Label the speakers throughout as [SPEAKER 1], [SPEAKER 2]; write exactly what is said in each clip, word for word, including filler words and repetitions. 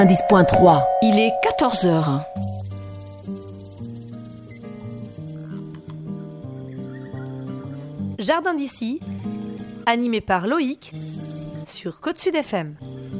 [SPEAKER 1] dix point trois.
[SPEAKER 2] Il est quatorze heures. Jardin d'ici, animé par Loïc, sur Côte Sud F M.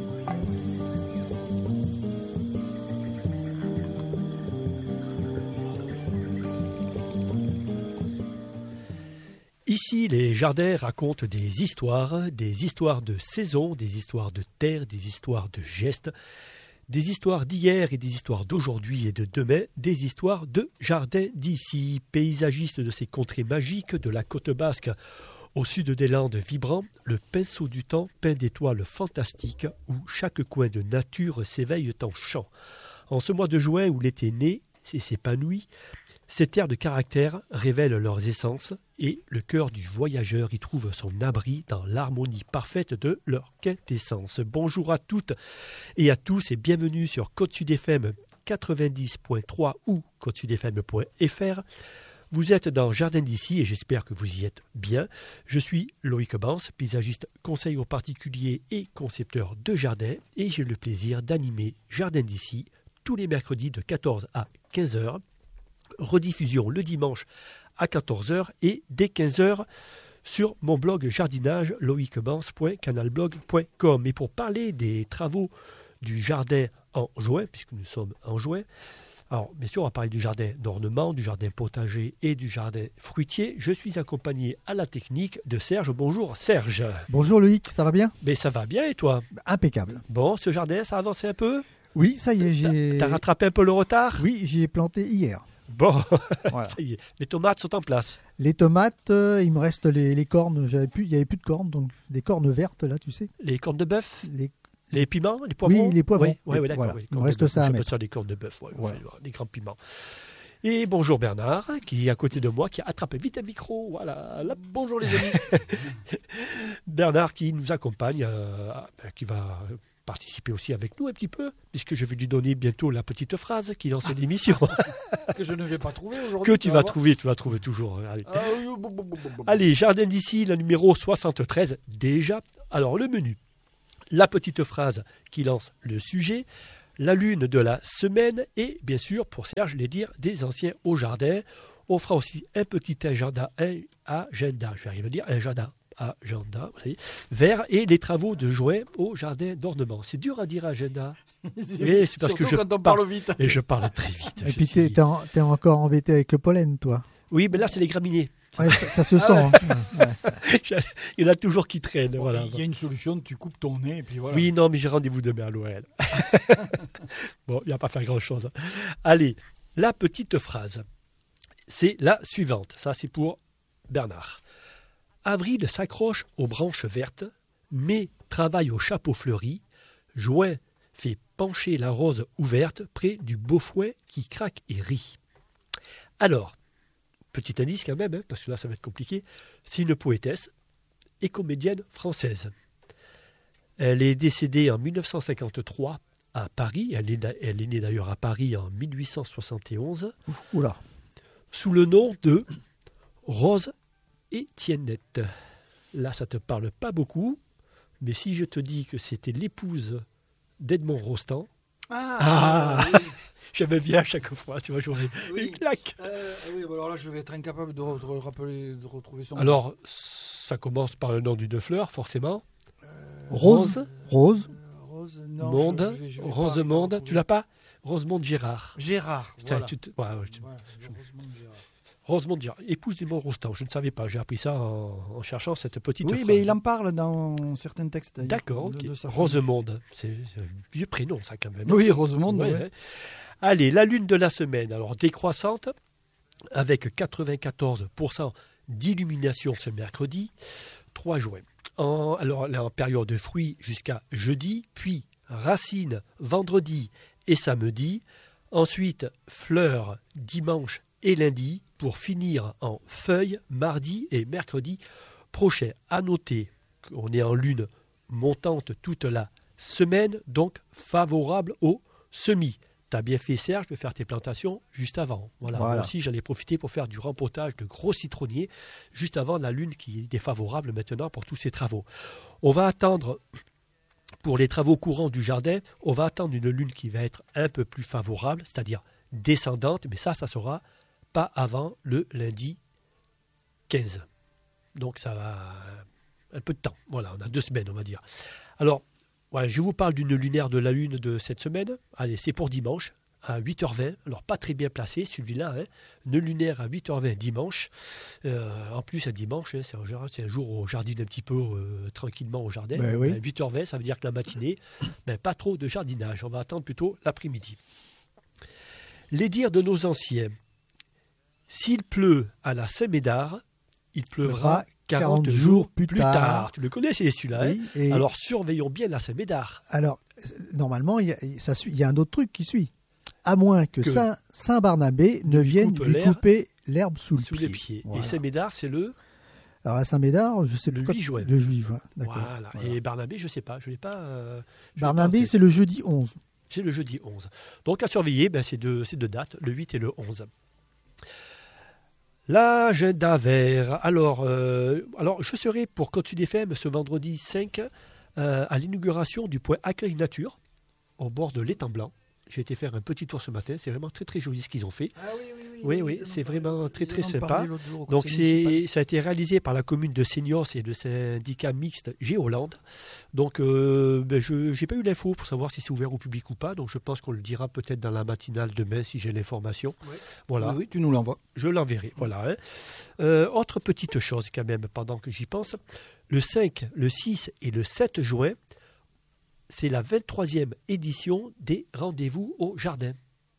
[SPEAKER 3] Ici, les jardins racontent des histoires, des histoires de saison, des histoires de terre, des histoires de gestes, des histoires d'hier et des histoires d'aujourd'hui et de demain, des histoires de jardins d'ici, paysagistes de ces contrées magiques de la côte basque. Au sud des Landes vibrants, le pinceau du temps peint d'étoiles fantastiques où chaque coin de nature s'éveille en chant. En ce mois de juin où l'été naît et s'épanouit, ces terres de caractère révèlent leurs essences et le cœur du voyageur y trouve son abri dans l'harmonie parfaite de leur quintessence. Bonjour à toutes et à tous et bienvenue sur Côte Sud F M quatre-vingt-dix point trois ou côte sud f m point f r. Vous êtes dans Jardin d'ici et j'espère que vous y êtes bien. Je suis Loïc Bance, paysagiste, conseiller aux particuliers et concepteur de jardins et j'ai le plaisir d'animer Jardin d'ici tous les mercredis de quatorze à quinze heures. Rediffusion le dimanche à quatorze heures et dès quinze heures sur mon blog jardinage loicbance point canalblog point com. Et pour parler des travaux du jardin en juin, puisque nous sommes en juin, alors bien sûr on va parler du jardin d'ornement, du jardin potager et du jardin fruitier, je suis accompagné à la technique de Serge. Bonjour Serge.
[SPEAKER 4] Bonjour Loïc, ça va bien?
[SPEAKER 3] Mais ça va bien et toi?
[SPEAKER 4] Impeccable.
[SPEAKER 3] Bon, ce jardin, ça a avancé un peu?
[SPEAKER 4] Oui, ça y est, j'ai...
[SPEAKER 3] T'as rattrapé un peu le retard?
[SPEAKER 4] Oui, j'y ai planté hier.
[SPEAKER 3] Bon,
[SPEAKER 4] voilà.
[SPEAKER 3] Ça y est. Les tomates sont en place.
[SPEAKER 4] Les tomates, euh, il me reste les, les cornes. J'avais plus, il n'y avait plus de cornes, donc des cornes vertes là, tu sais.
[SPEAKER 3] Les cornes de bœuf,
[SPEAKER 4] les...
[SPEAKER 3] les piments, les poivrons.
[SPEAKER 4] Oui, les poivrons.
[SPEAKER 3] Oui, oui, oui, d'accord.
[SPEAKER 4] Voilà.
[SPEAKER 3] Oui,
[SPEAKER 4] il me reste ça à mettre.
[SPEAKER 3] ça des cornes de bœuf, ouais,
[SPEAKER 4] voilà.
[SPEAKER 3] Enfin, les grands piments. Et bonjour Bernard, qui est à côté de moi, qui a attrapé vite un micro. Voilà. Là, bonjour les amis. Bernard qui nous accompagne, euh, qui va participer aussi avec nous un petit peu, puisque je vais lui donner bientôt la petite phrase qui lance l'émission.
[SPEAKER 5] Que je ne vais pas trouver aujourd'hui.
[SPEAKER 3] Que tu vas trouver, tu vas trouver toujours. Allez,
[SPEAKER 5] ah, oui, bon, bon, bon, bon.
[SPEAKER 3] Allez, Jardin d'ici, la numéro soixante-treize, déjà. Alors, le menu. La petite phrase qui lance le sujet, la lune de la semaine et, bien sûr, pour Serge, les dires des anciens au jardin. On fera aussi un petit agenda, un agenda, je vais arriver à dire, un agenda. agenda, vous savez, vert et les travaux de juin au jardin d'ornement. C'est dur à dire agenda.
[SPEAKER 5] C'est,
[SPEAKER 3] c'est parce
[SPEAKER 5] surtout
[SPEAKER 3] que je
[SPEAKER 5] quand on
[SPEAKER 3] parle
[SPEAKER 5] parle vite.
[SPEAKER 3] Et je parle très vite.
[SPEAKER 4] Et puis
[SPEAKER 3] suis...
[SPEAKER 4] t'es, t'es, en, t'es encore embêté avec le pollen, toi.
[SPEAKER 3] Oui, mais là c'est les graminées.
[SPEAKER 4] Ouais, ça, ça se sent.
[SPEAKER 5] Ah ouais.
[SPEAKER 4] Hein. Ouais.
[SPEAKER 3] Il y en a toujours qui traînent.
[SPEAKER 5] Bon,
[SPEAKER 3] voilà.
[SPEAKER 5] Il y a une solution, tu coupes ton nez et puis voilà.
[SPEAKER 3] Oui, non, mais j'ai rendez-vous demain à l'O L. Bon, il n'y a pas à faire grand-chose. Allez, la petite phrase, c'est la suivante. Ça, c'est pour Bernard. Avril s'accroche aux branches vertes, mai travaille au chapeau fleuri, juin fait pencher la rose ouverte près du beau fouet qui craque et rit. Alors, petit indice quand même, hein, parce que là ça va être compliqué, c'est une poétesse et comédienne française. Elle est décédée en dix-neuf cent cinquante-trois à Paris, elle est, elle est née d'ailleurs à Paris en dix-huit cent soixante et onze,
[SPEAKER 4] Oula.
[SPEAKER 3] sous le nom de Rose Étiennette. Là, ça ne te parle pas beaucoup, mais si je te dis que c'était l'épouse d'Edmond Rostand,
[SPEAKER 5] Ah,
[SPEAKER 3] ah
[SPEAKER 5] oui.
[SPEAKER 3] j'aimais bien à chaque fois, tu vois, j'aurais
[SPEAKER 5] Oui.
[SPEAKER 3] une claque.
[SPEAKER 5] Euh, oui, bah alors là, je vais être incapable de, re- de rappeler, de retrouver son nom.
[SPEAKER 3] Alors, ça commence par le nom d'une fleur, forcément.
[SPEAKER 5] Euh,
[SPEAKER 4] Rose. Rose.
[SPEAKER 5] euh, Rose, non,
[SPEAKER 3] Monde,
[SPEAKER 5] je- je vais- je vais pas
[SPEAKER 3] Rosemonde,
[SPEAKER 5] retrouver.
[SPEAKER 3] tu l'as pas? Rosemonde Gérard.
[SPEAKER 5] Gérard.
[SPEAKER 3] Ça,
[SPEAKER 5] Voilà.
[SPEAKER 3] tu te- ouais, ouais, tu-
[SPEAKER 5] Voilà, Rosemonde Gérard.
[SPEAKER 3] Rosemonde Gérard, épouse d'Edmond Rostand. Je ne savais pas, j'ai appris ça en, en cherchant cette petite
[SPEAKER 5] Oui,
[SPEAKER 3] phrase.
[SPEAKER 5] mais il en parle dans certains textes. d'ailleurs,
[SPEAKER 3] D'accord,
[SPEAKER 5] de-
[SPEAKER 3] ok.
[SPEAKER 5] de sa femme.
[SPEAKER 3] Rosemonde, c'est c'est un vieux prénom ça quand même.
[SPEAKER 5] Oui, Rosemonde.
[SPEAKER 3] Ouais,
[SPEAKER 5] ouais.
[SPEAKER 3] ouais. Allez, la lune de la semaine, alors décroissante, avec quatre-vingt-quatorze pour cent d'illumination ce mercredi, trois juin. En, alors là, en période de fruits jusqu'à jeudi, puis racines vendredi et samedi, ensuite fleurs dimanche et lundi, pour finir en feuilles mardi et mercredi prochain. À noter qu'on est en lune montante toute la semaine, donc favorable au semis. Tu as bien fait, Serge, de faire tes plantations juste avant. Voilà.
[SPEAKER 4] Voilà.
[SPEAKER 3] Moi aussi, j'en ai profité pour faire du rempotage de gros citronniers juste avant la lune qui est défavorable maintenant pour tous ces travaux. On va attendre Pour les travaux courants du jardin, on va attendre une lune qui va être un peu plus favorable, c'est-à-dire descendante, mais ça, ça sera pas avant le lundi quinze. Donc ça va un peu de temps. Voilà, on a deux semaines, on va dire. Alors, ouais, je vous parle d'une lunaire de la lune de cette semaine. Allez, c'est pour dimanche, à huit heures vingt. Alors, pas très bien placé, celui-là. Hein. Une lunaire à huit heures vingt dimanche. Euh, en plus, un dimanche, hein, c'est, un, c'est un jour où on jardine un petit peu euh, tranquillement au jardin.
[SPEAKER 4] Ben oui.
[SPEAKER 3] À huit heures vingt, ça veut dire que la matinée, ben, pas trop de jardinage. On va attendre plutôt l'après-midi. Les dires de nos anciens. S'il pleut à la Saint-Médard, il pleuvra quarante jours plus tard. tard. Tu le connais, c'est celui-là.
[SPEAKER 4] Oui,
[SPEAKER 3] hein
[SPEAKER 4] et...
[SPEAKER 3] Alors, surveillons bien la Saint-Médard.
[SPEAKER 4] Alors, normalement, il y, a, ça suit, il y a un autre truc qui suit. À moins que, que Saint, Saint-Barnabé ne vienne lui couper l'herbe sous, le
[SPEAKER 3] sous
[SPEAKER 4] pied.
[SPEAKER 3] les pieds.
[SPEAKER 4] Voilà.
[SPEAKER 3] Et Saint-Médard, c'est le
[SPEAKER 4] Alors, la Saint-Médard, je sais
[SPEAKER 3] le
[SPEAKER 4] pas.
[SPEAKER 3] huit juin.
[SPEAKER 4] Le huit juin, d'accord.
[SPEAKER 3] Voilà.
[SPEAKER 4] Voilà.
[SPEAKER 3] Et Barnabé, je ne sais pas. Je l'ai pas. Euh, je
[SPEAKER 4] Barnabé,
[SPEAKER 3] l'ai pas
[SPEAKER 4] c'est le jeudi onze.
[SPEAKER 3] C'est le jeudi onze. Donc, à surveiller, ben, c'est deux, c'est deux dates, le huit et le onze. L'agenda vert. Alors, euh, alors, je serai pour Côte-Sud F M ce vendredi cinq euh, à l'inauguration du point Accueil Nature au bord de l'étang blanc. J'ai été faire un petit tour ce matin. C'est vraiment très très joli ce qu'ils ont fait.
[SPEAKER 5] Ah oui, oui, oui.
[SPEAKER 3] Oui, oui, c'est vraiment très très sympa.
[SPEAKER 5] Jour,
[SPEAKER 3] Donc c'est, ça a été réalisé par la commune de Seignos et le syndicat mixte Géolande. Donc euh, ben je n'ai pas eu l'info pour savoir si c'est ouvert au public ou pas. Donc je pense qu'on le dira peut-être dans la matinale demain si j'ai l'information.
[SPEAKER 5] Oui.
[SPEAKER 3] Voilà.
[SPEAKER 5] Oui, oui, tu nous l'envoies.
[SPEAKER 3] Je l'enverrai. Voilà. Hein. Euh, autre petite chose quand même pendant que j'y pense. Le cinq, le six et le sept juin, c'est la vingt-troisième édition des rendez-vous au jardin.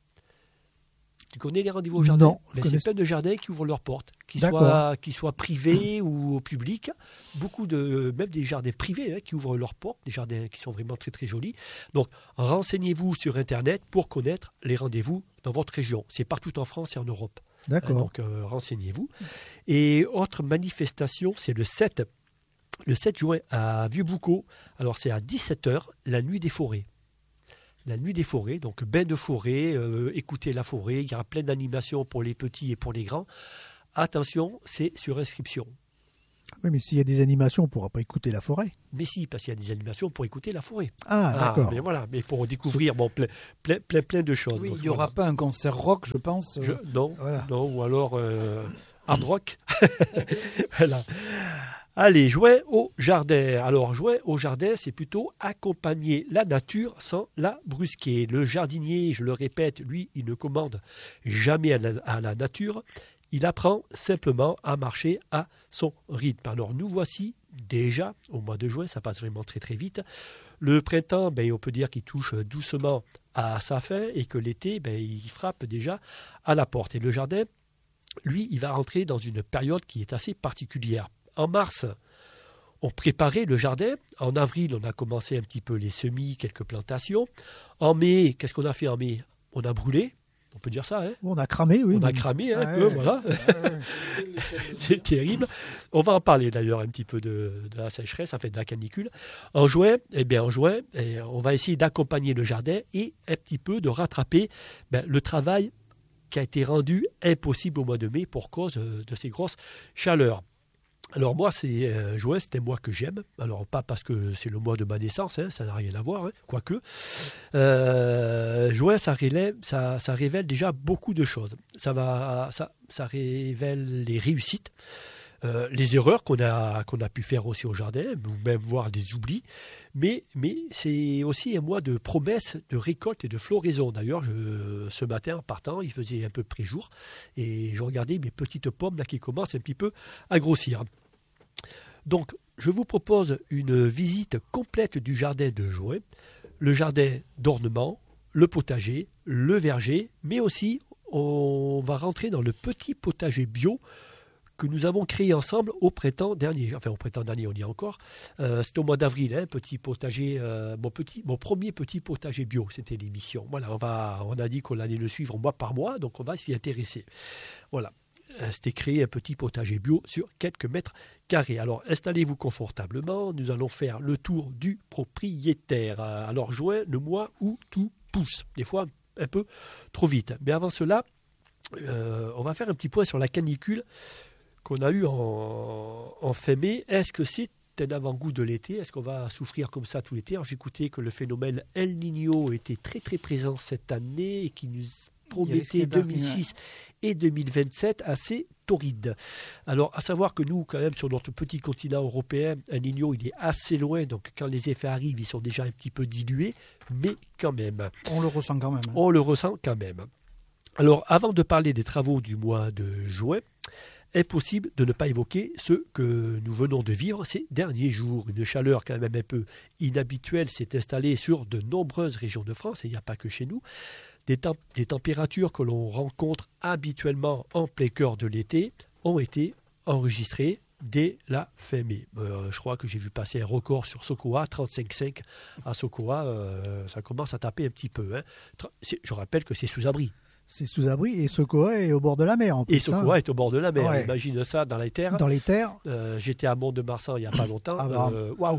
[SPEAKER 3] Tu connais les rendez-vous au jardin?
[SPEAKER 4] Non.
[SPEAKER 3] Ben, c'est plein de jardins qui ouvrent leurs portes, qu'ils
[SPEAKER 4] D'accord.
[SPEAKER 3] soient, qu'ils soient privés ou au public. Beaucoup de, même des jardins privés hein, qui ouvrent leurs portes, des jardins qui sont vraiment très très jolis. Donc renseignez-vous sur Internet pour connaître les rendez-vous dans votre région. C'est partout en France et en Europe.
[SPEAKER 4] D'accord.
[SPEAKER 3] Hein, donc euh, renseignez-vous. Et autre manifestation, c'est le sept. Le sept juin à Vieux-Boucau, alors c'est à dix-sept heures, la nuit des forêts. La nuit des forêts, donc bain de forêt, euh, écoutez la forêt, il y aura plein d'animations pour les petits et pour les grands. Attention, c'est sur inscription.
[SPEAKER 4] Oui, mais s'il y a des animations, on ne pourra pas écouter la forêt.
[SPEAKER 3] Mais si, parce qu'il y a des animations pour écouter la forêt.
[SPEAKER 4] Ah,
[SPEAKER 3] Ah,
[SPEAKER 4] d'accord.
[SPEAKER 3] mais voilà, mais pour découvrir bon, plein, plein, plein, plein de choses.
[SPEAKER 5] Oui,
[SPEAKER 3] Donc,
[SPEAKER 5] il n'y aura
[SPEAKER 3] voilà.
[SPEAKER 5] pas un concert rock, je pense.
[SPEAKER 3] Je- non,
[SPEAKER 4] Voilà.
[SPEAKER 3] non, ou alors euh, hard rock. Voilà. Allez, joint au jardin. Alors, joint au jardin, c'est plutôt accompagner la nature sans la brusquer. Le jardinier, je le répète, lui, il ne commande jamais à la, à la nature. Il apprend simplement à marcher à son rythme. Alors, nous voici déjà au mois de juin, ça passe vraiment très très vite. Le printemps, ben, on peut dire qu'il touche doucement à sa fin et que l'été, ben, il frappe déjà à la porte. Et le jardin, lui, il va rentrer dans une période qui est assez particulière. En mars, on préparait le jardin. En avril, on a commencé un petit peu les semis, quelques plantations. En mai, qu'est-ce qu'on a fait en mai? On a brûlé, on peut dire ça, hein?
[SPEAKER 4] On a cramé, oui.
[SPEAKER 3] On a
[SPEAKER 4] mais-
[SPEAKER 3] cramé un
[SPEAKER 4] Ouais,
[SPEAKER 3] peu,
[SPEAKER 4] ouais.
[SPEAKER 3] voilà.
[SPEAKER 4] Ouais.
[SPEAKER 3] C'est terrible. On va en parler d'ailleurs un petit peu de, de la sécheresse, en fait de la canicule. En juin, eh bien en juin, eh, on va essayer d'accompagner le jardin et un petit peu de rattraper ben, le travail qui a été rendu impossible au mois de mai pour cause euh, de ces grosses chaleurs. Alors moi, c'est euh, juin, c'est un mois que j'aime. Alors pas parce que c'est le mois de ma naissance, hein, ça n'a rien à voir, hein, quoique. Euh, juin, ça révèle, ça, ça révèle déjà beaucoup de choses. Ça, va, ça, ça révèle les réussites, euh, les erreurs qu'on a, qu'on a pu faire aussi au jardin, ou même voir des oublis. Mais, mais c'est aussi un mois de promesses, de récolte et de floraison. D'ailleurs, je, ce matin, en partant, il faisait un peu pré-jour, et je regardais mes petites pommes là, qui commencent un petit peu à grossir. Donc, je vous propose une visite complète du jardin de juin, le jardin d'ornement, le potager, le verger, mais aussi on va rentrer dans le petit potager bio que nous avons créé ensemble au printemps dernier. Enfin, au printemps dernier, on y est encore. Euh, c'était au mois d'avril, hein, petit potager, euh, mon, petit, mon premier petit potager bio, c'était l'émission. Voilà, on, va, on a dit qu'on allait le suivre mois par mois, donc on va s'y intéresser. Voilà. C'était créer un petit potager bio sur quelques mètres carrés. Alors, installez-vous confortablement. Nous allons faire le tour du propriétaire. Alors, juin, le mois où tout pousse. Des fois, un peu trop vite. Mais avant cela, euh, on va faire un petit point sur la canicule qu'on a eue en, en fin mai. Est-ce que c'est un avant-goût de l'été. Est-ce qu'on va souffrir comme ça tout l'été? Alors, j'écoutais que le phénomène El Niño était très très présent cette année et qui nous promettait deux mille six et deux mille vingt-sept assez torrides. Alors, à savoir que nous, quand même, sur notre petit continent européen, El Niño, il est assez loin. Donc, quand les effets arrivent, ils sont déjà un petit peu dilués, mais quand même.
[SPEAKER 5] On le ressent quand même. Hein.
[SPEAKER 3] On le ressent quand même. Alors, avant de parler des travaux du mois de juin, impossible de ne pas évoquer ce que nous venons de vivre ces derniers jours. Une chaleur quand même un peu inhabituelle s'est installée sur de nombreuses régions de France, et il n'y a pas que chez nous. Des, temp- des températures que l'on rencontre habituellement en plein cœur de l'été ont été enregistrées dès la fin mai. Euh, je crois que j'ai vu passer un record sur Sokoa, trente-cinq virgule cinq à Sokoa, euh, ça commence à taper un petit peu. Hein. C'est, je rappelle que c'est sous abri.
[SPEAKER 4] C'est sous abri et Sokoa est au bord de la mer en plus.
[SPEAKER 3] Et Sokoa
[SPEAKER 4] hein.
[SPEAKER 3] est au bord de la mer.
[SPEAKER 4] Ouais.
[SPEAKER 3] Imagine ça dans les terres.
[SPEAKER 4] Dans les terres.
[SPEAKER 3] Euh, j'étais à Mont-de-Marsan il n'y a pas longtemps.
[SPEAKER 4] Ah bah.
[SPEAKER 3] euh, Waouh.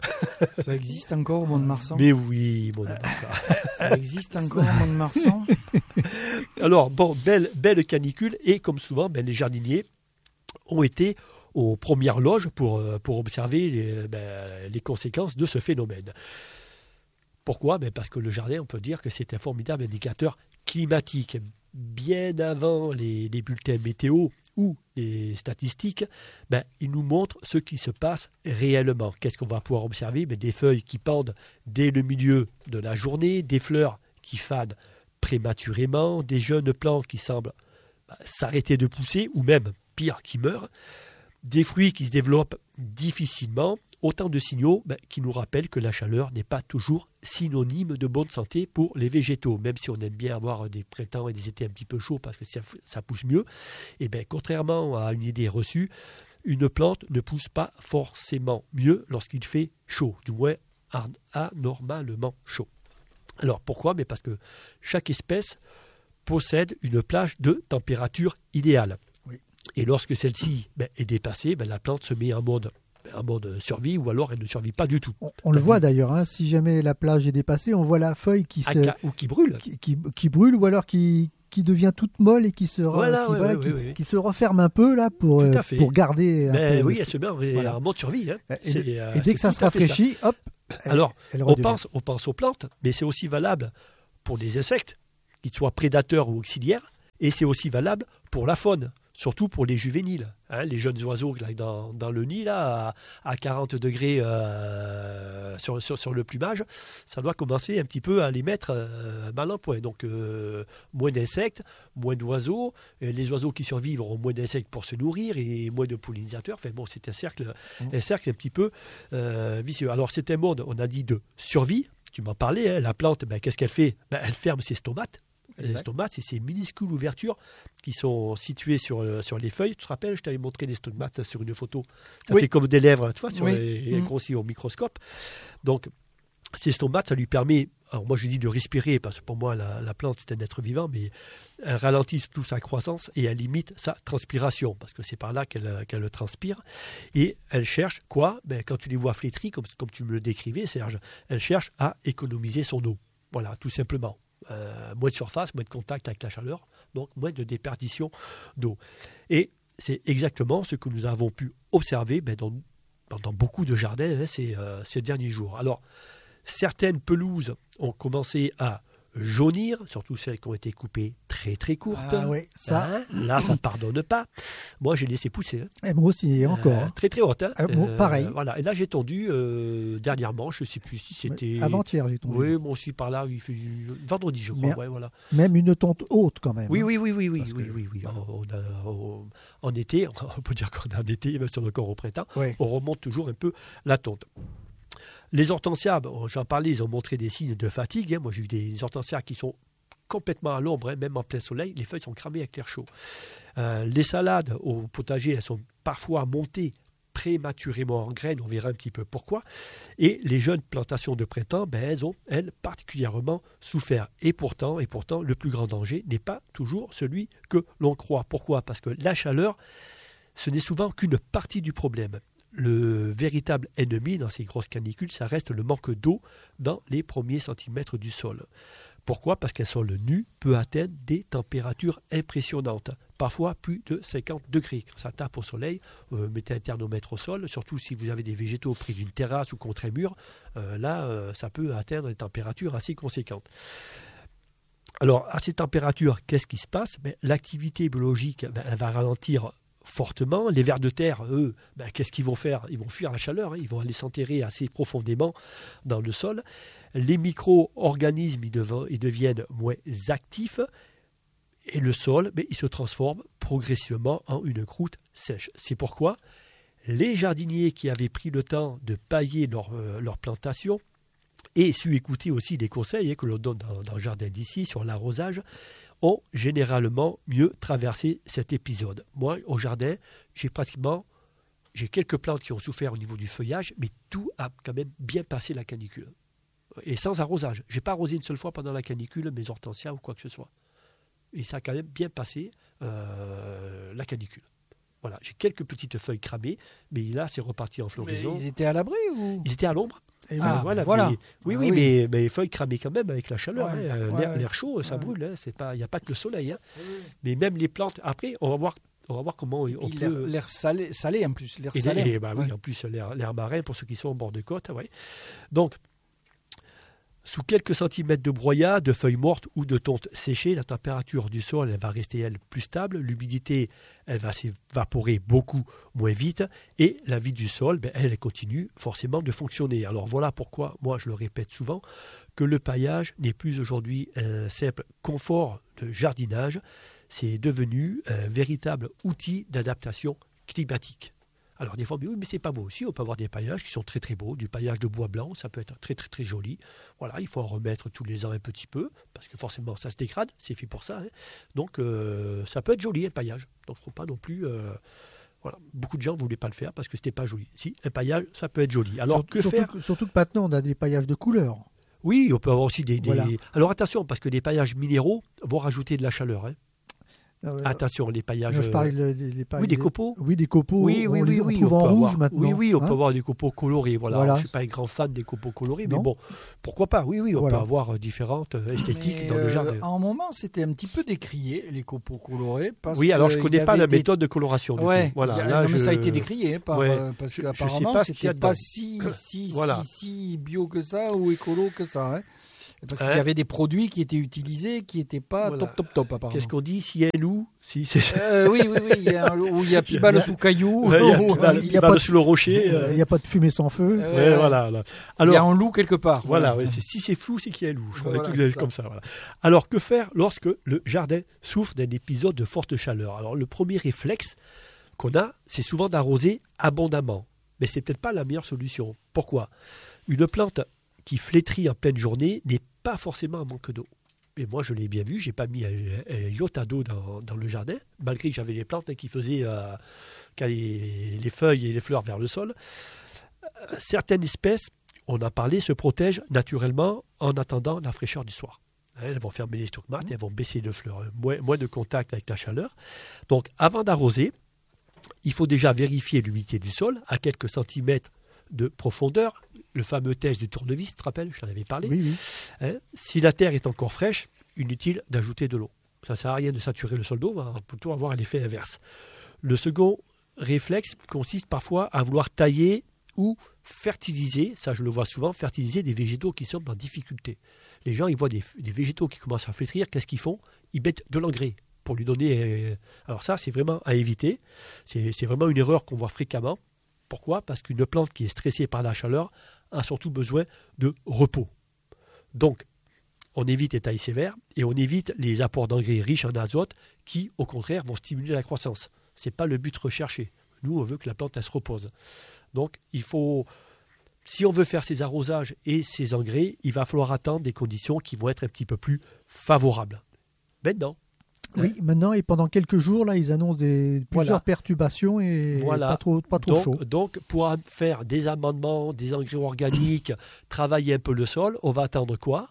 [SPEAKER 5] Ça existe encore, Mont-de-Marsan?
[SPEAKER 3] Mais oui, Mont-de-Marsan.
[SPEAKER 5] Ça existe encore, Mont-de-Marsan?
[SPEAKER 3] Alors, bon, belle, belle canicule. Et comme souvent, ben, les jardiniers ont été aux premières loges pour, pour observer les, ben, les conséquences de ce phénomène. Pourquoi? Ben, parce que le jardin, on peut dire que c'est un formidable indicateur climatique. Bien avant les, les bulletins météo ou les statistiques, ben, ils nous montrent ce qui se passe réellement. Qu'est-ce qu'on va pouvoir observer? Ben, des feuilles qui pendent dès le milieu de la journée, des fleurs qui fanent prématurément, des jeunes plants qui semblent ben, s'arrêter de pousser ou même, pire, qui meurent, des fruits qui se développent difficilement, autant de signaux ben, qui nous rappellent que la chaleur n'est pas toujours synonyme de bonne santé pour les végétaux, même si on aime bien avoir des printemps et des étés un petit peu chauds parce que ça, ça pousse mieux. Et ben, contrairement à une idée reçue, une plante ne pousse pas forcément mieux lorsqu'il fait chaud, du moins anormalement chaud. Alors pourquoi? Mais parce que chaque espèce possède une plage de température idéale.
[SPEAKER 4] Oui.
[SPEAKER 3] Et lorsque celle-ci ben, est dépassée, ben, la plante se met en mode, en mode survie ou alors elle ne survit pas du tout.
[SPEAKER 4] On, on le voit d'ailleurs, hein, si jamais la plage est dépassée, on voit la feuille qui, se,
[SPEAKER 3] Ca- ou qui brûle.
[SPEAKER 4] qui, qui, qui brûle ou alors qui, qui devient toute molle et qui se, re-
[SPEAKER 3] Voilà,
[SPEAKER 4] qui,
[SPEAKER 3] ouais,
[SPEAKER 4] voilà,
[SPEAKER 3] ouais,
[SPEAKER 4] qui,
[SPEAKER 3] ouais, ouais.
[SPEAKER 4] qui se referme un peu là pour,
[SPEAKER 3] Tout à
[SPEAKER 4] euh,
[SPEAKER 3] fait.
[SPEAKER 4] pour garder un
[SPEAKER 3] Ben
[SPEAKER 4] peu
[SPEAKER 3] oui,
[SPEAKER 4] le-
[SPEAKER 3] elle se met en,
[SPEAKER 4] voilà.
[SPEAKER 3] en mode survie. Hein.
[SPEAKER 4] Et,
[SPEAKER 3] C'est, euh,
[SPEAKER 4] et dès que
[SPEAKER 3] c'est
[SPEAKER 4] ça se
[SPEAKER 3] tout à fait ça.
[SPEAKER 4] rafraîchit, hop, elle-
[SPEAKER 3] Alors,
[SPEAKER 4] elle
[SPEAKER 3] on
[SPEAKER 4] redevient.
[SPEAKER 3] pense, on pense aux plantes, mais c'est aussi valable pour les insectes, qu'ils soient prédateurs ou auxiliaires, et c'est aussi valable pour la faune, surtout pour les juvéniles. Hein, les jeunes oiseaux là, dans, dans le nid, là, à, à quarante degrés euh, sur, sur, sur le plumage, ça doit commencer un petit peu à les mettre euh, mal en point. Donc, euh, moins d'insectes, moins d'oiseaux. Et les oiseaux qui survivent auront moins d'insectes pour se nourrir et moins de pollinisateurs. Enfin, bon, c'est un cercle, un cercle un petit peu euh, vicieux. Alors, c'est un monde, on a dit, de survie. Tu m'en parlais, hein, la plante, ben, qu'est-ce qu'elle fait? Ben, elle ferme ses stomates. Les
[SPEAKER 4] Exact.
[SPEAKER 3] stomates, c'est ces minuscules ouvertures qui sont situées sur, euh, sur les feuilles. Tu te rappelles, je t'avais montré les stomates sur une photo. Ça
[SPEAKER 5] Oui.
[SPEAKER 3] fait comme des lèvres, tu vois, sur
[SPEAKER 5] Oui.
[SPEAKER 3] les,
[SPEAKER 5] Mm.
[SPEAKER 3] grossis au microscope. Donc, ces stomates, ça lui permet, alors moi je dis de respirer, parce que pour moi la, la plante c'est un être vivant, mais elle ralentit surtout sa croissance et elle limite sa transpiration, parce que c'est par là qu'elle, qu'elle transpire. Et elle cherche quoi? Ben, quand tu les vois flétris, comme, comme tu me le décrivais, Serge, elle cherche à économiser son eau. Voilà, tout simplement. Euh, moins de surface, moins de contact avec la chaleur, donc moins de déperdition d'eau. Et c'est exactement ce que nous avons pu observer ben, dans, dans beaucoup de jardins hein, ces, euh, ces derniers jours. Alors, certaines pelouses ont commencé à jaunir, surtout celles qui ont été coupées très très courtes.
[SPEAKER 4] Ah oui, ça.
[SPEAKER 3] Hein, là, ça ne pardonne pas. Moi, j'ai laissé pousser. Hein.
[SPEAKER 4] Et moi aussi, et encore.
[SPEAKER 3] Euh,
[SPEAKER 4] hein.
[SPEAKER 3] très très haute. Hein.
[SPEAKER 4] Ah, bon, pareil.
[SPEAKER 3] Voilà. Et là, j'ai tendu euh, dernièrement, je ne sais plus si c'était...
[SPEAKER 4] Avant-hier, j'ai tombé.
[SPEAKER 3] Oui, moi aussi par là, il fait vendredi, je crois.
[SPEAKER 4] Mais-
[SPEAKER 3] Ouais, voilà.
[SPEAKER 4] Même une tonte haute quand même.
[SPEAKER 3] Oui,
[SPEAKER 4] hein.
[SPEAKER 3] oui, oui, oui, oui,
[SPEAKER 4] Parce
[SPEAKER 3] oui,
[SPEAKER 4] que-
[SPEAKER 3] oui, oui.
[SPEAKER 4] voilà.
[SPEAKER 3] On a- on- en été, on peut dire qu'on est en été, même si on est encore au printemps,
[SPEAKER 4] Ouais.
[SPEAKER 3] on remonte toujours un peu la tonte. Les hortensias, bon, j'en parlais, ils ont montré des signes de fatigue. hein. Moi, j'ai eu des hortensias qui sont complètement à l'ombre, hein, même en plein soleil. Les feuilles sont cramées avec l'air chaud. Euh, les salades au potager, elles sont parfois montées prématurément en graines. On verra un petit peu pourquoi. Et les jeunes plantations de printemps, ben, elles ont, elles, particulièrement souffert. Et pourtant, et pourtant, le plus grand danger n'est pas toujours celui que l'on croit. Pourquoi? Parce que la chaleur, ce n'est souvent qu'une partie du problème. Le véritable ennemi dans ces grosses canicules, ça reste le manque d'eau dans les premiers centimètres du sol. Pourquoi? Parce qu'un sol nu peut atteindre des températures impressionnantes, parfois plus de cinquante degrés. Quand ça tape au soleil, euh, mettez un thermomètre au sol, surtout si vous avez des végétaux près d'une terrasse ou contre un mur, euh, là, euh, ça peut atteindre des températures assez conséquentes. Alors, à ces températures, qu'est-ce qui se passe? Ben, l'activité biologique, ben, elle va ralentir fortement. Les vers de terre, eux, ben, qu'est-ce qu'ils vont faire? Ils vont fuir la chaleur, hein. Ils vont aller s'enterrer assez profondément dans le sol. Les micro-organismes, ils, dev- ils deviennent moins actifs. Et le sol, ben, il se transforme progressivement en une croûte sèche. C'est pourquoi les jardiniers qui avaient pris le temps de pailler leur, euh, leur plantation et su écouter aussi des conseils hein, que l'on donne dans, dans le jardin d'ici sur l'arrosage, ont généralement mieux traversé cet épisode. Moi, au jardin, j'ai pratiquement j'ai quelques plantes qui ont souffert au niveau du feuillage, mais tout a quand même bien passé la canicule. Et sans arrosage. Je n'ai pas arrosé une seule fois pendant la canicule mes hortensias ou quoi que ce soit. Et ça a quand même bien passé euh, la canicule. Voilà, j'ai quelques petites feuilles cramées, mais là, c'est reparti en floraison.
[SPEAKER 5] Mais ils étaient à l'abri ou
[SPEAKER 3] Ils étaient à l'ombre.
[SPEAKER 4] Et
[SPEAKER 5] Ah,
[SPEAKER 4] oui.
[SPEAKER 3] voilà.
[SPEAKER 5] voilà.
[SPEAKER 3] Mais, oui,
[SPEAKER 5] Ah,
[SPEAKER 3] oui,
[SPEAKER 5] oui.
[SPEAKER 3] Mais, mais les feuilles cramées quand même avec la chaleur.
[SPEAKER 5] Ouais,
[SPEAKER 3] hein.
[SPEAKER 5] ouais,
[SPEAKER 3] L'air,
[SPEAKER 5] ouais.
[SPEAKER 3] l'air chaud, ça
[SPEAKER 5] Ouais.
[SPEAKER 3] brûle. Hein. C'est pas, il n'y a pas que le soleil. Hein. Mais même les plantes. Après, on va voir, on va voir comment on
[SPEAKER 5] Il-
[SPEAKER 3] peut.
[SPEAKER 5] l'air, l'air salé, salé en plus, l'air
[SPEAKER 3] Et,
[SPEAKER 5] salé.
[SPEAKER 3] et, bah, oui,
[SPEAKER 5] Ouais.
[SPEAKER 3] en plus, l'air, l'air marin pour ceux qui sont au bord de côte. Ouais. Donc, sous quelques centimètres de broyat, de feuilles mortes ou de tonte séchée, la température du sol elle va rester elle plus stable, l'humidité elle va s'évaporer beaucoup moins vite et la vie du sol ben, elle continue forcément de fonctionner. Alors voilà pourquoi, moi je le répète souvent, que le paillage n'est plus aujourd'hui un simple confort de jardinage, c'est devenu un véritable outil d'adaptation climatique. Alors des fois, mais oui, mais c'est pas beau aussi. On peut avoir des paillages qui sont très très beaux, du paillage de bois blanc, ça peut être très très très joli. Voilà, il faut en remettre tous les ans un petit peu, parce que forcément ça se dégrade, c'est fait pour ça. Hein. Donc euh, ça peut être joli un paillage. Donc il ne faut pas non plus. Euh, voilà, beaucoup de gens ne voulaient pas le faire parce que c'était pas joli. Si un paillage, ça peut être joli. Alors
[SPEAKER 4] Surtout-
[SPEAKER 3] que
[SPEAKER 4] surtout,
[SPEAKER 3] faire?
[SPEAKER 4] que- surtout que maintenant, on a des paillages de couleur.
[SPEAKER 3] Oui, on peut avoir aussi des. des...
[SPEAKER 4] Voilà.
[SPEAKER 3] Alors attention, parce que les paillages minéraux vont rajouter de la chaleur. Hein.
[SPEAKER 4] Euh,
[SPEAKER 3] Attention, les paillages.
[SPEAKER 4] je parle
[SPEAKER 3] euh,
[SPEAKER 4] des, des
[SPEAKER 3] Oui, des copeaux.
[SPEAKER 4] Oui, des copeaux.
[SPEAKER 3] Oui, oui,
[SPEAKER 4] on
[SPEAKER 3] oui,
[SPEAKER 4] les on
[SPEAKER 3] oui,
[SPEAKER 4] trouve
[SPEAKER 3] on
[SPEAKER 4] en
[SPEAKER 3] peut
[SPEAKER 4] rouge
[SPEAKER 3] avoir-
[SPEAKER 4] maintenant.
[SPEAKER 3] Oui, oui, on
[SPEAKER 4] hein.
[SPEAKER 3] peut avoir des copeaux colorés. Voilà.
[SPEAKER 4] Voilà.
[SPEAKER 3] Je ne suis pas un grand fan des copeaux colorés, mais
[SPEAKER 4] Non.
[SPEAKER 3] bon, pourquoi pas? Oui, oui, on
[SPEAKER 4] Voilà.
[SPEAKER 3] peut avoir euh, différentes euh, esthétiques
[SPEAKER 5] Mais,
[SPEAKER 3] dans le
[SPEAKER 5] euh,
[SPEAKER 3] jardin.
[SPEAKER 5] À un moment, c'était un petit peu décrié, les copeaux colorés. Parce
[SPEAKER 3] Oui, alors je
[SPEAKER 5] que
[SPEAKER 3] ne connais
[SPEAKER 5] il y
[SPEAKER 3] pas la
[SPEAKER 5] avait des-
[SPEAKER 3] méthode de coloration. du
[SPEAKER 5] Ouais,
[SPEAKER 3] coup. Voilà.
[SPEAKER 5] il y a-
[SPEAKER 3] Là,
[SPEAKER 5] non, mais
[SPEAKER 3] je-
[SPEAKER 5] ça a été décrié hein, par,
[SPEAKER 3] Ouais.
[SPEAKER 5] euh, parce
[SPEAKER 3] Je- je sais
[SPEAKER 5] qu'apparemment,
[SPEAKER 3] pas ce qu'il y a
[SPEAKER 5] c'était pas
[SPEAKER 3] dedans.
[SPEAKER 5] si, si,
[SPEAKER 3] Voilà.
[SPEAKER 5] si, si bio que ça ou écolo que ça. Hein. Parce qu'il
[SPEAKER 3] Hein
[SPEAKER 5] y avait des produits qui étaient utilisés qui n'étaient pas
[SPEAKER 3] Voilà.
[SPEAKER 5] top, top, top, apparemment.
[SPEAKER 3] Qu'est-ce qu'on dit? Si y a un loup, si c'est.
[SPEAKER 5] Euh, oui, oui, oui, il y a un- où il y a Pibal sous caillou.
[SPEAKER 3] Ouais, il y a
[SPEAKER 5] où-
[SPEAKER 3] qui va-
[SPEAKER 4] il y
[SPEAKER 3] qui
[SPEAKER 4] a
[SPEAKER 3] va
[SPEAKER 4] pas de-
[SPEAKER 3] sous le rocher.
[SPEAKER 4] Il
[SPEAKER 3] euh,
[SPEAKER 4] n'y a pas de fumée sans feu.
[SPEAKER 5] Euh,
[SPEAKER 3] ouais, voilà, là.
[SPEAKER 5] Il y a
[SPEAKER 3] Alors,
[SPEAKER 5] un loup quelque part.
[SPEAKER 3] voilà, ouais, c'est- si c'est flou, c'est qu'il y a un loup. Je crois,
[SPEAKER 5] Voilà,
[SPEAKER 3] des trucs
[SPEAKER 5] c'est ça.
[SPEAKER 3] comme ça. Voilà. Alors, que faire lorsque le jardin souffre d'un épisode de forte chaleur? Alors, le premier réflexe qu'on a, c'est souvent d'arroser abondamment. Mais c'est peut-être pas la meilleure solution. Pourquoi? Une plante qui flétrit en pleine journée n'est pas forcément en manque d'eau. Et moi, je l'ai bien vu, j'ai pas mis un, un iota d'eau dans, dans le jardin, malgré que j'avais des plantes hein, qui faisaient euh, qui allaient les feuilles et les fleurs vers le sol. Euh, Certaines espèces, on a parlé, se protègent naturellement en attendant la fraîcheur du soir. Hein, elles vont fermer les stigmates et elles vont baisser de fleurs, hein, moins, moins de contact avec la chaleur. Donc, avant d'arroser, il faut déjà vérifier l'humidité du sol à quelques centimètres de profondeur. Le fameux test du tournevis, tu te rappelles, je t'en avais parlé.
[SPEAKER 4] Oui, oui.
[SPEAKER 3] Hein, si la terre est encore fraîche, inutile d'ajouter de l'eau. Ça ne sert à rien de saturer le sol d'eau, on va plutôt avoir l'effet inverse. Le second réflexe consiste parfois à vouloir tailler ou fertiliser, ça je le vois souvent, fertiliser des végétaux qui sont en difficulté. Les gens, ils voient des, des végétaux qui commencent à flétrir, qu'est-ce qu'ils font? Ils mettent de l'engrais pour lui donner... Euh, alors ça, c'est vraiment à éviter. C'est, c'est vraiment une erreur qu'on voit fréquemment. Pourquoi? Parce qu'une plante qui est stressée par la chaleur a surtout besoin de repos. Donc, on évite les tailles sévères et on évite les apports d'engrais riches en azote qui, au contraire, vont stimuler la croissance. Ce n'est pas le but recherché. Nous, on veut que la plante elle se repose. Donc, il faut, si on veut faire ces arrosages et ces engrais, il va falloir attendre des conditions qui vont être un petit peu plus favorables. Maintenant,
[SPEAKER 4] Oui, maintenant et pendant quelques jours, là, ils annoncent des, plusieurs
[SPEAKER 3] Voilà.
[SPEAKER 4] perturbations et
[SPEAKER 3] Voilà.
[SPEAKER 4] pas trop, pas trop chaud.
[SPEAKER 3] donc, donc, pour faire des amendements, des engrais organiques, travailler un peu le sol, on va attendre quoi?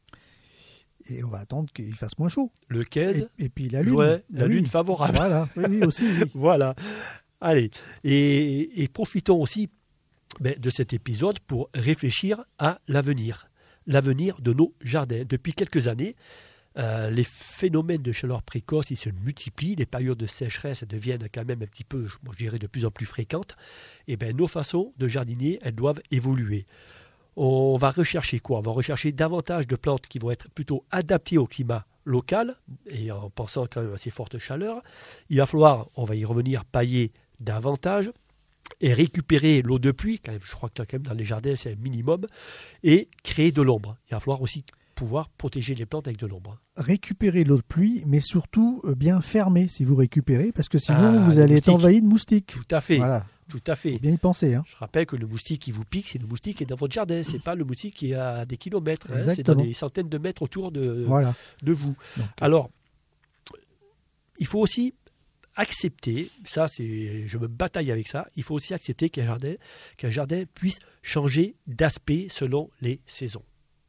[SPEAKER 4] Et on va attendre qu'il fasse moins chaud.
[SPEAKER 3] Le quinze,
[SPEAKER 4] Et, et puis la lune.
[SPEAKER 3] ouais, la lune favorable.
[SPEAKER 4] Voilà, oui, oui, aussi. oui.
[SPEAKER 3] Voilà. Allez. Et, et profitons aussi ben, de cet épisode pour réfléchir à l'avenir. L'avenir de nos jardins. Depuis quelques années, Euh, les phénomènes de chaleur précoce, ils se multiplient, les périodes de sécheresse deviennent quand même un petit peu, je dirais, de plus en plus fréquentes. Et bien, nos façons de jardiner, elles doivent évoluer. On va rechercher quoi ? On va rechercher davantage de plantes qui vont être plutôt adaptées au climat local, et en pensant quand même à ces fortes chaleurs. Il va falloir, on va y revenir, pailler davantage et récupérer l'eau de pluie, quand même, je crois que quand même dans les jardins c'est un minimum, et créer de l'ombre. Il va falloir aussi pouvoir protéger les plantes avec de l'ombre.
[SPEAKER 4] Récupérer l'eau de pluie, mais surtout euh, bien fermer si vous récupérez, parce que sinon
[SPEAKER 3] Ah,
[SPEAKER 4] vous
[SPEAKER 3] les
[SPEAKER 4] allez être
[SPEAKER 3] moustiques.
[SPEAKER 4] envahi de moustiques.
[SPEAKER 3] Tout à fait,
[SPEAKER 4] Voilà,
[SPEAKER 3] tout à fait.
[SPEAKER 4] faut bien y penser. Hein.
[SPEAKER 3] Je rappelle que le moustique qui vous pique, c'est le moustique qui est dans votre jardin, c'est pas le moustique qui est à des kilomètres, hein, c'est dans
[SPEAKER 4] Exactement.
[SPEAKER 3] des centaines de mètres autour de,
[SPEAKER 4] Voilà.
[SPEAKER 3] de vous.
[SPEAKER 4] Donc,
[SPEAKER 3] Alors, il faut aussi accepter, ça c'est, je me bataille avec ça, il faut aussi accepter qu'un jardin, qu'un jardin puisse changer d'aspect selon les saisons.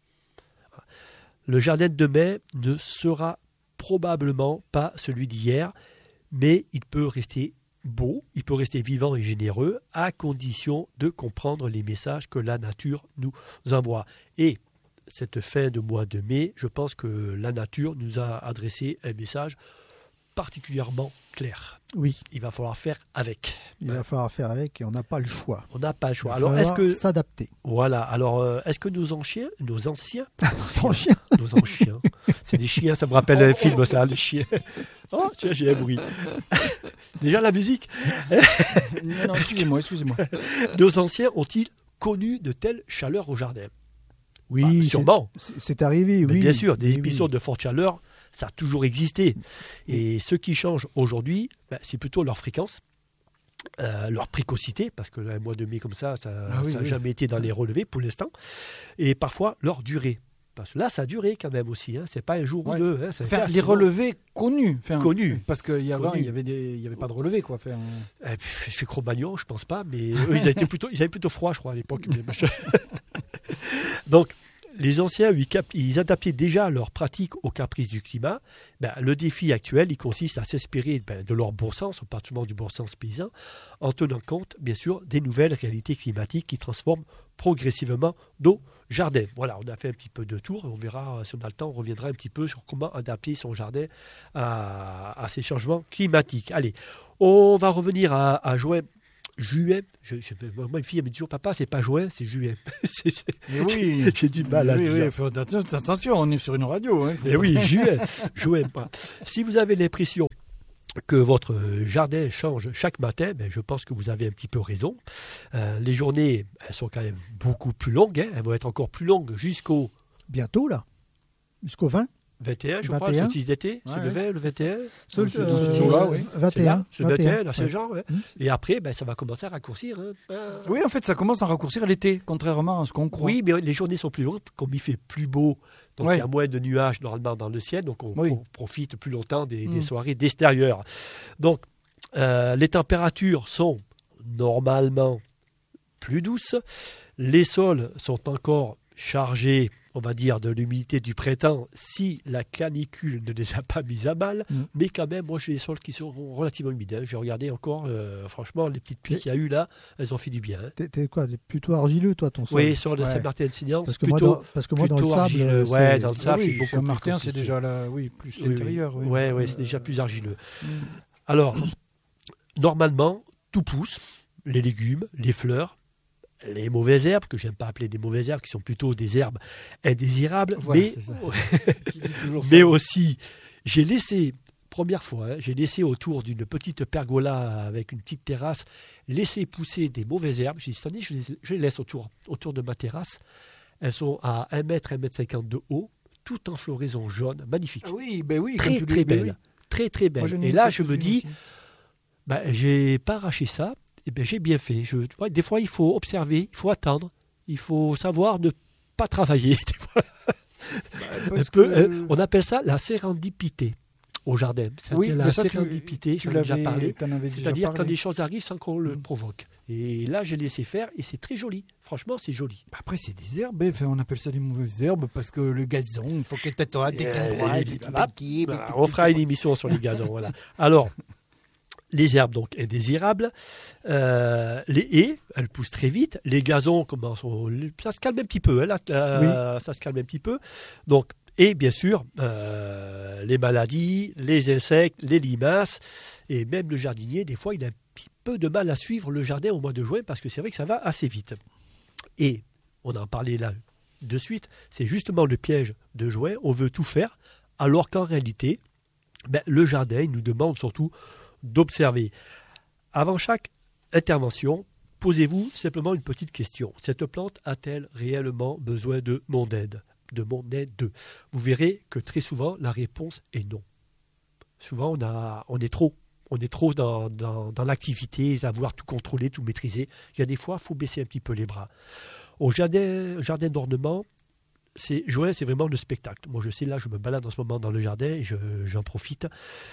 [SPEAKER 3] Le jardin de demain ne sera probablement pas celui d'hier, mais il peut rester beau, il peut rester vivant et généreux, à condition de comprendre les messages que la nature nous envoie. Et cette fin de mois de mai, je pense que la nature nous a adressé un message particulièrement clair.
[SPEAKER 4] oui,
[SPEAKER 3] Il va falloir faire avec.
[SPEAKER 4] il va falloir faire avec et on n'a pas le choix.
[SPEAKER 3] On n'a pas le
[SPEAKER 4] Il
[SPEAKER 3] choix.
[SPEAKER 4] va
[SPEAKER 3] Alors, est-ce
[SPEAKER 4] falloir
[SPEAKER 3] que
[SPEAKER 4] s'adapter.
[SPEAKER 3] voilà. Alors, euh, est-ce que nos anciens, nos anciens,
[SPEAKER 4] Sans chien.
[SPEAKER 3] nos anciens, c'est des chiens. Ça me rappelle un film, ça, les chiens. Oh, tiens, j'ai un bruit. Déjà la musique.
[SPEAKER 5] Non, non, excusez-moi, excusez-moi.
[SPEAKER 3] Nos anciens ont-ils connu de telles chaleurs au jardin ?
[SPEAKER 4] Oui,
[SPEAKER 3] Bah,
[SPEAKER 4] c'est-
[SPEAKER 3] sûrement.
[SPEAKER 4] c'est c'est arrivé.
[SPEAKER 3] Mais
[SPEAKER 4] oui.
[SPEAKER 3] bien sûr, des
[SPEAKER 4] Oui, oui.
[SPEAKER 3] épisodes de forte chaleur, ça a toujours existé. Et ce qui change aujourd'hui, ben, c'est plutôt leur fréquence, euh, leur précocité, parce que là, un mois de mai comme ça, ça n'a
[SPEAKER 5] Ah oui, oui.
[SPEAKER 3] jamais été dans les relevés pour l'instant, et parfois leur durée. Parce que là, ça a duré quand même aussi, hein. C'est pas un jour
[SPEAKER 5] Ouais.
[SPEAKER 3] ou deux. Hein. Ça fait
[SPEAKER 5] Enfin,
[SPEAKER 3] assez
[SPEAKER 5] les
[SPEAKER 3] long.
[SPEAKER 5] relevés connus. Enfin,
[SPEAKER 3] Connus.
[SPEAKER 5] Parce qu'il y avait,
[SPEAKER 3] Connus.
[SPEAKER 5] il y avait, des, il y avait pas de relevés, quoi. Enfin,
[SPEAKER 3] Eh, pff, chez Cro-Magnon, je pense pas, mais eux, ils, avaient plutôt, ils avaient plutôt froid, je crois, à l'époque. mais machin. Donc, les anciens, ils, cap- ils adaptaient déjà leurs pratiques aux caprices du climat. Ben, le défi actuel, il consiste à s'inspirer ben, de leur bon sens, particulièrement du bon sens paysan, en tenant compte, bien sûr, des nouvelles réalités climatiques qui transforment progressivement nos jardins. Voilà, on a fait un petit peu de tour. On verra, si on a le temps, on reviendra un petit peu sur comment adapter son jardin à, à ces changements climatiques. Allez, on va revenir à, à juin. Juin, je, je, moi, une fille elle me dit toujours, papa, c'est pas juin, c'est juillet. C'est- c'est-
[SPEAKER 5] mais oui.
[SPEAKER 3] J'ai du mal à
[SPEAKER 5] oui,
[SPEAKER 3] dire.
[SPEAKER 5] oui, faut attention, attention, on est sur une radio. Hein, faut
[SPEAKER 3] Eh
[SPEAKER 5] pas-
[SPEAKER 3] oui, juin, juin. Si vous avez l'impression que votre jardin change chaque matin, ben je pense que vous avez un petit peu raison. Euh, les journées, elles sont quand même beaucoup plus longues. Hein. Elles vont être encore plus longues jusqu'au
[SPEAKER 4] Bientôt, là. Jusqu'au vingt.
[SPEAKER 3] vingt et un, je
[SPEAKER 4] vingt
[SPEAKER 3] crois,
[SPEAKER 4] et un.
[SPEAKER 3] solstice d'été. C'est
[SPEAKER 5] Ouais,
[SPEAKER 3] le vingt, le vingt et un.
[SPEAKER 4] Seul,
[SPEAKER 5] c'est
[SPEAKER 4] euh,
[SPEAKER 5] dans ce jour-là, oui.
[SPEAKER 3] C'est
[SPEAKER 4] vingt et
[SPEAKER 3] là,
[SPEAKER 4] un.
[SPEAKER 3] c'est le vingt et un, à
[SPEAKER 4] ouais.
[SPEAKER 3] Saint-Jean. Ouais.
[SPEAKER 4] Mm.
[SPEAKER 3] Et après, ben, ça va commencer à raccourcir. Hein. Ah.
[SPEAKER 5] Oui, en fait, ça commence à raccourcir l'été, contrairement à ce qu'on croit.
[SPEAKER 3] Oui, mais les journées sont plus longues, comme il fait plus beau, donc
[SPEAKER 5] Ouais.
[SPEAKER 3] il y a moins de nuages normalement dans le ciel, donc on
[SPEAKER 5] Oui.
[SPEAKER 3] pro- profite plus longtemps des, des
[SPEAKER 5] Mm.
[SPEAKER 3] soirées d'extérieur. Donc, euh, les températures sont normalement plus douces, les sols sont encore chargés, on va dire, de l'humidité du printemps, si la canicule ne les a pas mis à mal,
[SPEAKER 4] Mm.
[SPEAKER 3] mais quand même, moi j'ai des sols qui sont relativement humides. hein. J'ai regardé encore, euh, franchement, les petites pluies
[SPEAKER 4] Et-
[SPEAKER 3] qu'il y a eu là, elles ont fait du bien. hein.
[SPEAKER 4] T'es t'es quoi, t'es plutôt argileux, toi, ton sol?
[SPEAKER 3] Oui, sur le
[SPEAKER 4] Ouais.
[SPEAKER 3] Saint-Martin-de-Signan,
[SPEAKER 4] Parce
[SPEAKER 3] c'est
[SPEAKER 4] que, moi,
[SPEAKER 3] plutôt...
[SPEAKER 4] dans, parce que moi, dans le
[SPEAKER 3] plutôt
[SPEAKER 4] sable,
[SPEAKER 3] argileux.
[SPEAKER 4] euh,
[SPEAKER 3] Ouais,
[SPEAKER 4] c'est-
[SPEAKER 3] dans le sable,
[SPEAKER 5] oui,
[SPEAKER 3] c'est beaucoup plus
[SPEAKER 5] Saint-Martin, c'est
[SPEAKER 3] compliqué.
[SPEAKER 5] déjà là, oui, plus
[SPEAKER 3] Oui, oui.
[SPEAKER 5] l'intérieur. Oui.
[SPEAKER 3] Ouais, ouais, c'est déjà plus argileux.
[SPEAKER 5] Mm.
[SPEAKER 3] Alors, normalement, tout pousse, les légumes, les fleurs, les mauvaises herbes, que j'aime pas appeler des mauvaises herbes, qui sont plutôt des herbes indésirables,
[SPEAKER 5] Voilà,
[SPEAKER 3] mais,
[SPEAKER 5] c'est ça. Qui dit toujours
[SPEAKER 3] mais
[SPEAKER 5] ça.
[SPEAKER 3] aussi, j'ai laissé, première fois, hein, j'ai laissé autour d'une petite pergola avec une petite terrasse, laisser pousser des mauvaises herbes. J'ai dit, cette année, je les, je les laisse autour, autour de ma terrasse. Elles sont à un mètre, un mètre cinquante de haut, toutes en floraison jaune, magnifique.
[SPEAKER 5] Ah oui, ben oui,
[SPEAKER 3] Très,
[SPEAKER 5] comme tu
[SPEAKER 3] très
[SPEAKER 5] dis, ben
[SPEAKER 3] belle.
[SPEAKER 5] oui.
[SPEAKER 3] Très, très
[SPEAKER 5] Moi,
[SPEAKER 3] belle.
[SPEAKER 5] j'en ai
[SPEAKER 3] Et
[SPEAKER 5] une
[SPEAKER 3] là, je me
[SPEAKER 5] quelques-unes
[SPEAKER 3] dis,
[SPEAKER 5] aussi.
[SPEAKER 3] ben, j'ai pas arraché ça, et ben, j'ai bien fait. Je, tu vois, des fois, il faut observer, il faut attendre, il faut savoir ne pas travailler. Des fois, un
[SPEAKER 5] Parce
[SPEAKER 3] peu,
[SPEAKER 5] que-
[SPEAKER 3] euh, on appelle ça la sérendipité au jardin. C'est
[SPEAKER 5] Oui,
[SPEAKER 3] la
[SPEAKER 5] mais ça, tu-
[SPEAKER 3] sérendipité,
[SPEAKER 5] tu
[SPEAKER 3] j'en ai déjà
[SPEAKER 5] l'avais-
[SPEAKER 3] parlé.
[SPEAKER 5] t'en avais déjà
[SPEAKER 3] C'est-à-dire quand
[SPEAKER 5] parlé.
[SPEAKER 3] des choses arrivent sans qu'on le
[SPEAKER 5] Mm.
[SPEAKER 3] provoque. Et là, j'ai laissé faire et c'est très joli. Franchement, c'est joli.
[SPEAKER 5] Après, c'est des herbes, hein. Enfin, on appelle ça des mauvaises herbes parce que le gazon, il faut qu'il t'attende, dès qu'il
[SPEAKER 3] Euh,
[SPEAKER 5] droit,
[SPEAKER 3] et
[SPEAKER 5] des
[SPEAKER 3] puis,
[SPEAKER 5] petits
[SPEAKER 3] hop,
[SPEAKER 5] paquets,
[SPEAKER 3] Voilà,
[SPEAKER 5] des
[SPEAKER 3] on
[SPEAKER 5] petits-
[SPEAKER 3] fera une émission sur les gazons. Voilà. Alors, les herbes donc indésirables, euh, les haies, elles poussent très vite. Les gazons, comment sont, ça se calme un petit peu. hein, là, euh, Ça se calme un petit peu. Donc, et bien sûr, euh, euh, les maladies, les insectes, les limaces, et même le jardinier, des fois, il a un petit peu de mal à suivre le jardin au mois de juin parce que c'est vrai que ça va assez vite. Et on en parlait là de suite, c'est justement le piège de juin, on veut tout faire, alors qu'en réalité, ben, le jardin, il nous demande surtout d'observer. Avant chaque intervention, posez-vous simplement une petite question. Cette plante a-t-elle réellement besoin de mon aide, de mon aide? Vous verrez que très souvent, la réponse est non. Souvent, on, a, on est trop. On est trop dans, dans, dans l'activité, à vouloir tout contrôler, tout maîtriser. Il y a des fois, il faut baisser un petit peu les bras. Au jardin, jardin d'ornement, c'est, juin, c'est vraiment le spectacle. Moi, je sais, là, je me balade en ce moment dans le jardin et je, j'en profite.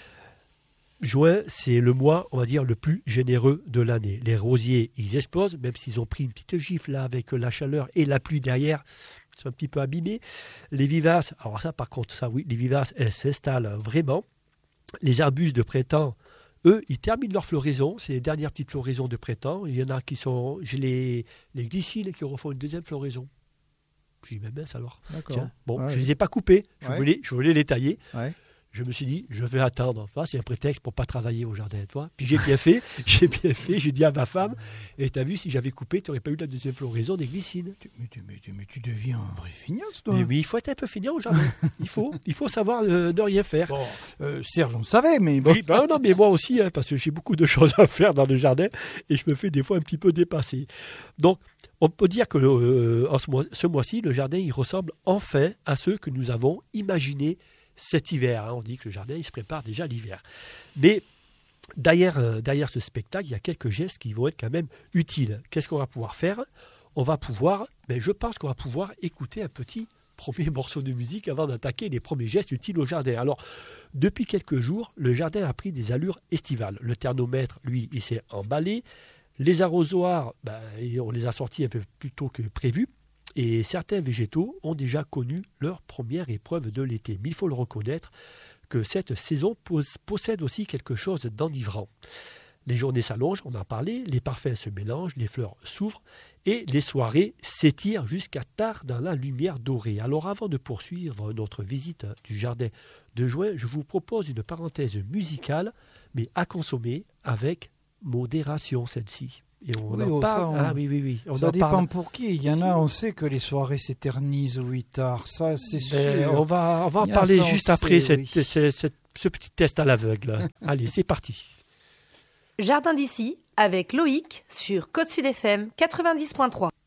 [SPEAKER 3] Juin, c'est le mois, on va dire, le plus généreux de l'année. Les rosiers, ils explosent, même s'ils ont pris une petite gifle là avec la chaleur et la pluie derrière, ils sont un petit peu abîmés. Les vivaces, alors ça, par contre, ça, oui, les vivaces, elles s'installent vraiment. Les arbustes de printemps, eux, ils terminent leur floraison. C'est les dernières petites floraisons de printemps. Il y en a qui sont, j'ai les, les glycines qui refont une deuxième floraison. J'ai dit, mais mince alors. D'accord. Tiens, bon, ouais, je ne les ai pas coupés. Je, ouais. voulais, je voulais les tailler. Ouais. Je me suis dit, je vais attendre. Enfin, c'est un prétexte pour ne pas travailler au jardin. Toi. Puis j'ai bien fait. j'ai bien fait. J'ai dit à ma femme, et tu as vu, si j'avais coupé, tu n'aurais pas eu la deuxième floraison des glycines.
[SPEAKER 5] Mais tu, mais, tu, mais tu deviens un vrai feignasse, toi.
[SPEAKER 3] Mais oui, il faut être un peu feignant au jardin. il, faut, il faut savoir euh, ne rien faire.
[SPEAKER 5] Bon, euh, Serge, on le savait, mais bon.
[SPEAKER 3] Oui, ben, non, mais moi aussi, hein, parce que j'ai beaucoup de choses à faire dans le jardin et je me fais des fois un petit peu dépasser. Donc, on peut dire que euh, en ce, mois, ce mois-ci, le jardin, il ressemble enfin à ceux que nous avons imaginés cet hiver. Hein. On dit que le jardin, il se prépare déjà à l'hiver. Mais derrière, euh, derrière ce spectacle, il y a quelques gestes qui vont être quand même utiles. Qu'est-ce qu'on va pouvoir faire? On va pouvoir, mais je pense qu'on va pouvoir écouter un petit premier morceau de musique avant d'attaquer les premiers gestes utiles au jardin. Alors, depuis quelques jours, le jardin a pris des allures estivales. Le thermomètre, lui, il s'est emballé. Les arrosoirs, ben, on les a sortis un peu plus tôt que prévu. Et certains végétaux ont déjà connu leur première épreuve de l'été. Mais il faut le reconnaître que cette saison pose, possède aussi quelque chose d'enivrant. Les journées s'allongent, on en a parlé, les parfums se mélangent, les fleurs s'ouvrent et les soirées s'étirent jusqu'à tard dans la lumière dorée. Alors avant de poursuivre notre visite du jardin de juin, je vous propose une parenthèse musicale, mais à consommer avec modération celle-ci. Et on oui, en parle. Ça, on... Ah oui, oui, oui. On
[SPEAKER 5] ça
[SPEAKER 3] en
[SPEAKER 5] dépend
[SPEAKER 3] parle.
[SPEAKER 5] Pour qui. Il y en si. a, on sait que les soirées s'éternisent oui tard. Ça, c'est sûr.
[SPEAKER 3] Ben, on va, on va en parler ça, juste après sait, cette, oui. cette, cette, ce petit test à l'aveugle. Allez, c'est parti.
[SPEAKER 2] Jardin d'ici avec Loïc sur Côte Sud F M quatre-vingt-dix point trois.